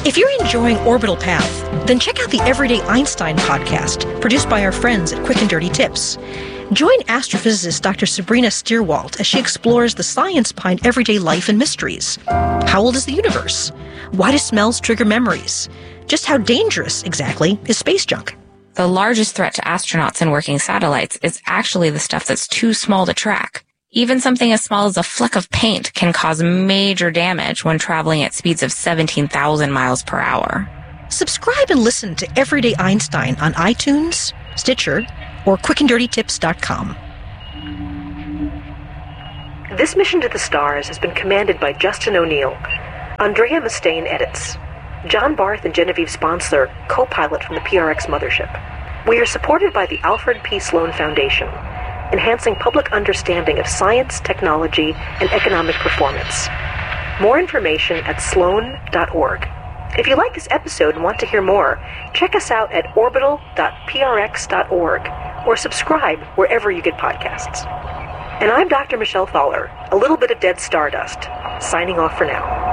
If you're enjoying Orbital Path, then check out the Everyday Einstein podcast, produced by our friends at Quick and Dirty Tips. Join astrophysicist Dr. Sabrina Stierwalt as she explores the science behind everyday life and mysteries. How old is the universe? Why do smells trigger memories? Just how dangerous, exactly, is space junk? The largest threat to astronauts and working satellites is actually the stuff that's too small to track. Even something as small as a fleck of paint can cause major damage when traveling at speeds of 17,000 miles per hour. Subscribe and listen to Everyday Einstein on iTunes, Stitcher, or quickanddirtytips.com. This mission to the stars has been commanded by Justin O'Neill. Andrea Mustaine edits. John Barth and Genevieve Sponsler co-pilot from the PRX mothership. We are supported by the Alfred P. Sloan Foundation, enhancing public understanding of science, technology, and economic performance. More information at sloan.org. If you like this episode and want to hear more, check us out at orbital.prx.org or subscribe wherever you get podcasts. And I'm Dr. Michelle Thaller, a little bit of dead stardust, signing off for now.